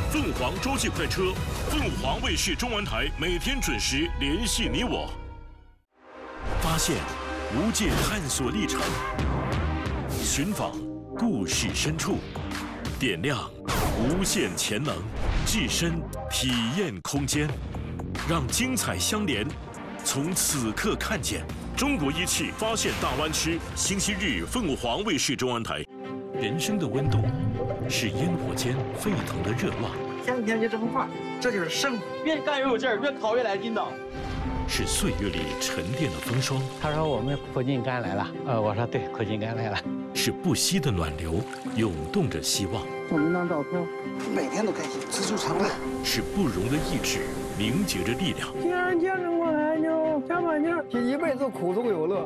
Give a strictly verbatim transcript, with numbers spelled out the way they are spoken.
凤凰洲际快车，凤凰卫视中文台每天准时联系你我。发现无界探索历程，寻访故事深处，点亮无限潜能，置身体验空间，让精彩相连。从此刻看见中国一汽发现大湾区，星期日凤凰卫视中文台。人生的温度是烟火间沸腾的热浪， 天天就这么画，这就是生活。 越干越有劲儿，越烤越来劲道。 是岁月里沉淀的风霜。 他说我们苦尽甘来了，呃，我说对，苦尽甘来了。 是不息的暖流，涌动着希望。 送您张照片，每天都开心，知足常乐。 是不容的意志，凝结着力量。 既然坚持过来，就加把劲儿，这一辈子苦中有乐。